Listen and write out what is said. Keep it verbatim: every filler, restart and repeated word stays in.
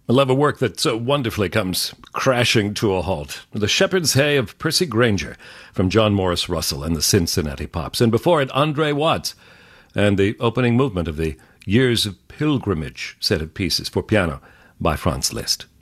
I love a work that so wonderfully comes crashing to a halt. The Shepherd's Hay of Percy Grainger from John Morris Russell and the Cincinnati Pops. And before it, Andre Watts and the opening movement of the Years of Pilgrimage set of pieces for piano by Franz Liszt.